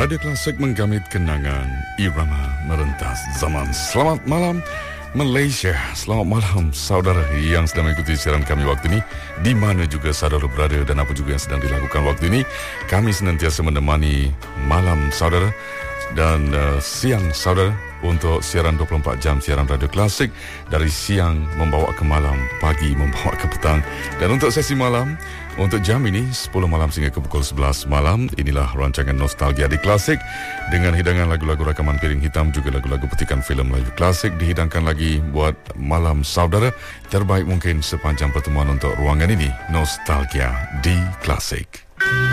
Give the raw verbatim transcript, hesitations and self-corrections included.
Radio Klasik menggamit kenangan irama merentas zaman. Selamat malam Malaysia, selamat malam saudara yang sedang mengikuti siaran kami waktu ini, di mana juga saudara berada dan apa juga yang sedang dilakukan waktu ini. Kami senantiasa menemani malam saudara dan uh, siang saudara untuk siaran dua puluh empat jam siaran Radio Klasik, dari siang membawa ke malam, pagi membawa ke petang. Dan untuk sesi malam, untuk jam ini sepuluh malam sehingga ke pukul sebelas malam, inilah rancangan Nostalgia di Klasik dengan hidangan lagu-lagu rakaman piring hitam, juga lagu-lagu petikan filem live klasik dihidangkan lagi buat malam saudara terbaik mungkin sepanjang pertemuan untuk ruangan ini, Nostalgia di Klasik.